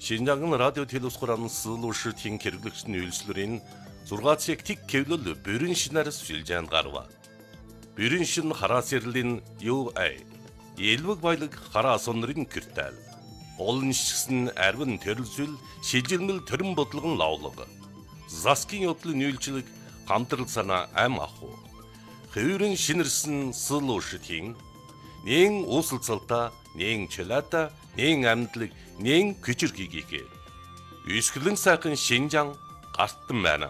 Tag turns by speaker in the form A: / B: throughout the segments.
A: Шинжаан радио телевизхоран сылуушртын хэрэглэгчдийн үйлчлэрийн 6 цаг тэг кевлэл бүрэн шинээр сүлжээнд гарва. Бүрэн шин хараа сэрлийн UA Элвэг баялаг хараа сонрын киртал. Олон шигсэн арвин төрөлсөл шилжилмэл төрөн бодлогон лавлага. Заскин явдлын үйлчлэг хамтрал санаа ам аху. Хэврэн шинэрсэн сылуушртын нэн уусалцалта, нэн чөлата, нэн амтлаг, нэн күчирхийгээ. Үсгэлэн сайхан Шинжаан гартан байна.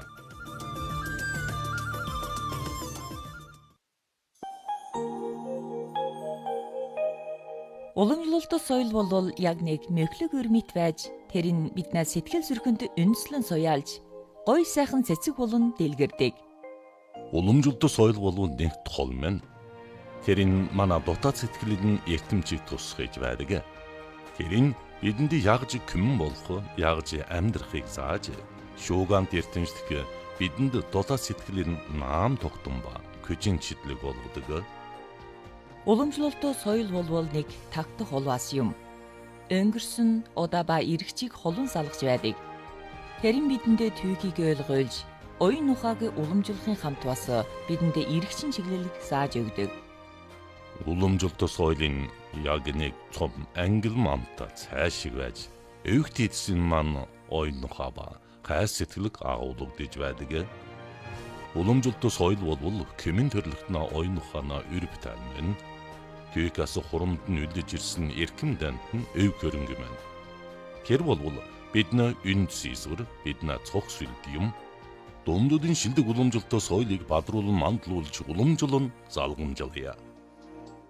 B: Уламжлалт соёл болвол яг нэг мөхлөг өрмит байж тэрийн биднээ сэтгэл зүрхэнд үндэслэн суяалж гой сайхан цэцэг болон дэлгэрдэг.
A: Уламжлалт соёл болвол нэг тол мэн. Тэрийн манай дотоод сэтгэлийн эртэмжийг тусгаж байдаг. Тэрийн бидэнд ягж күмэн болох, ягж амьдрахыг зааж, шуугант эртэмжлэх бидэнд дотоод сэтгэлийн наам тогтсон ба күжин чидлэг болгодог.
B: Уламжлалт соёл болвол нэг тагтах улваас юм. Өнгөрсөн удаа ба эргчийг холон салгаж байдаг. Тэрийн бидэндээ түүхийг ойлгуулж, оюун ухааг уламжлахын хамт бас бидэндээ эргчин чиглэлийг зааж өгдөг.
A: Уламжлалт соёлын яг нэг том ангил мамта цаашиг байж, өвгт эдсэн маань оюун ухаа ба хайс сэтгэлэг агуулгадж байдаг. Уламжлалт соёл болвол кэмэн төрлөختнө оюун ухаанаа өрөвтөн мэн. Түүхээс хурамд нь үлдэж ирсэн эрхэм дант нь өв хөрөнгө мэн. Тэр болвол бидний үнд сийсвэр, бидний цогц юм. Дундуудын шилдэг уламжлалт соёлыг бадруулан мандлуулж уламжлан залгамжлая.